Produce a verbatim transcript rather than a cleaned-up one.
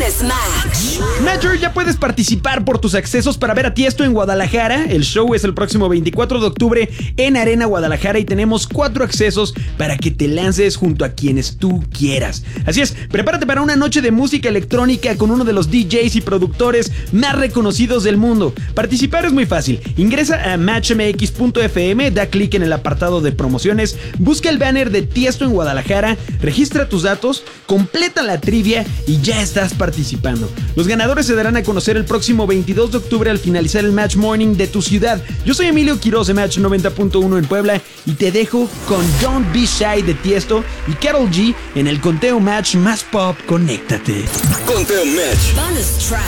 es Match. Matcher, ya puedes participar por tus accesos para ver a Tiesto en Guadalajara. El show es el próximo veinticuatro de octubre en Arena Guadalajara y tenemos cuatro accesos para que te lances junto a quienes tú quieras. Así es, prepárate para una noche de música electrónica con uno de los D Js y productores más reconocidos del mundo. Participar es muy fácil. Ingresa a match m x punto f m, da clic en el apartado de promociones, busca el banner de Tiesto en Guadalajara, registra tus datos, completa la trivia y ya estás participando. Los ganadores se darán a conocer el próximo veintidós de octubre al finalizar el Match Morning de tu ciudad. Yo soy Emilio Quiroz de Match noventa punto uno en Puebla y te dejo con Don't Be Shy de Tiesto y Karol G en el conteo Match más pop. Conéctate. Conteo Match. Bonus track.